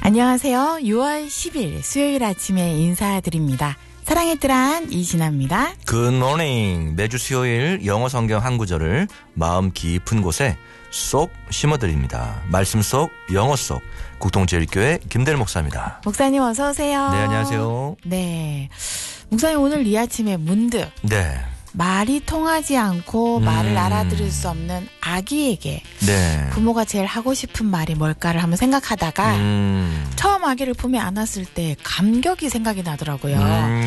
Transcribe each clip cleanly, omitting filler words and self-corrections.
안녕하세요. 6월 10일 수요일 아침에 인사드립니다. 사랑의 뜰한 이진아입니다. 굿모닝. 매주 수요일 영어 성경 한 구절을 마음 깊은 곳에 쏙 심어드립니다. 말씀 속 영어 속 국동제일교회 김대일 목사입니다. 목사님 어서 오세요. 네, 안녕하세요. 네, 목사님 오늘 이 아침에 문득 네. 말이 통하지 않고 말을 알아들을 수 없는 아기에게 네. 부모가 제일 하고 싶은 말이 뭘까를 한번 생각하다가 처음 아기를 품에 안았을 때 감격이 생각이 나더라고요.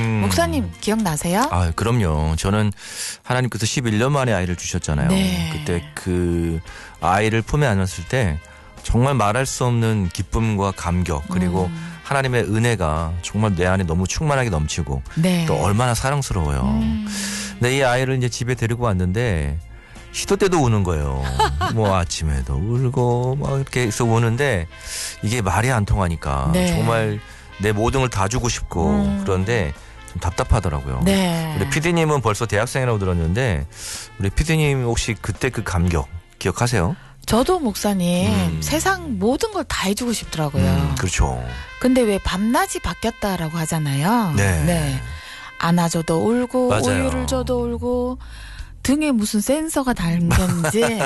목사님 기억나세요? 아, 그럼요. 저는 하나님께서 11년 만에 아이를 주셨잖아요. 네. 그때 그 아이를 품에 안았을 때 정말 말할 수 없는 기쁨과 감격, 그리고 하나님의 은혜가 정말 내 안에 너무 충만하게 넘치고 네. 또 얼마나 사랑스러워요. 근데 이 아이를 이제 집에 데리고 왔는데 시도 때도 우는 거예요. 뭐 아침에도 울고 막 이렇게 해서 우는데 이게 말이 안 통하니까 네. 정말 내 모든 걸 다 주고 싶고 그런데 좀 답답하더라고요. 네. 우리 PD님은 벌써 대학생이라고 들었는데 우리 PD님 혹시 그때 그 감격 기억하세요? 저도 목사님 세상 모든 걸 다 해주고 싶더라고요. 그렇죠. 근데 왜 밤낮이 바뀌었다라고 하잖아요. 네. 안아줘도 울고 맞아요. 우유를 줘도 울고 등에 무슨 센서가 담겼는지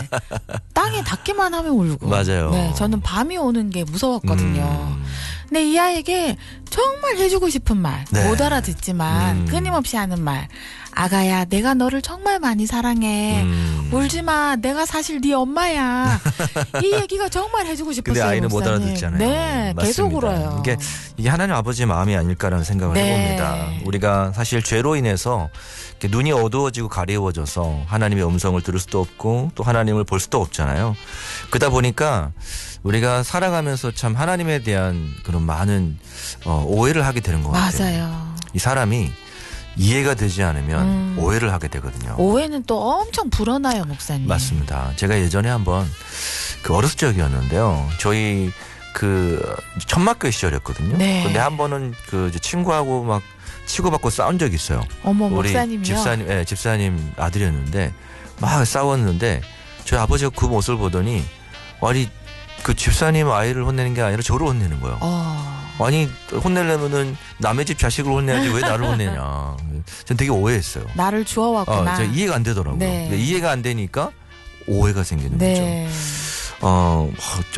땅에 닿기만 하면 울고. 맞아요. 네, 저는 밤이 오는 게 무서웠거든요. 근데 이 아이에게 정말 해주고 싶은 말, 네. 못 알아듣지만 끊임없이 하는 말. 아가야, 내가 너를 정말 많이 사랑해. 울지마, 내가 사실 네 엄마야. 이 얘기가 정말 해주고 싶었어요. 근데 아이는 못 목사님. 알아듣잖아요. 네, 계속 맞습니다. 울어요. 이게 하나님 아버지의 마음이 아닐까라는 생각을 네. 해봅니다. 우리가 사실 죄로 인해서 이렇게 눈이 어두워지고 가려워져서 하나님의 음성을 들을 수도 없고 또 하나님을 볼 수도 없잖아요. 그러다 보니까 우리가 살아가면서 참 하나님에 대한 그런 많은 오해를 하게 되는 것 같아요. 맞아요. 이 사람이 이해가 되지 않으면 오해를 하게 되거든요. 오해는 또 엄청 불어나요, 목사님. 맞습니다. 제가 예전에 한번 그 어렸을 적이었는데요. 저희 그 천막교 시절이었거든요. 네. 근데 한 번은 그 이제 친구하고 막 치고받고 싸운 적이 있어요. 어머, 우리 목사님이요? 집사님 아들이었는데 막 싸웠는데 저희 아버지가 그 모습을 보더니 아니 그 집사님 아이를 혼내는 게 아니라 저를 혼내는 거예요. 아니 혼내려면은 남의 집 자식을 혼내야지 왜 나를 혼내냐. 전 되게 오해했어요. 나를 주워왔구나. 제가 이해가 안 되더라고요. 네. 근데 이해가 안 되니까 오해가 생기는 네. 거죠.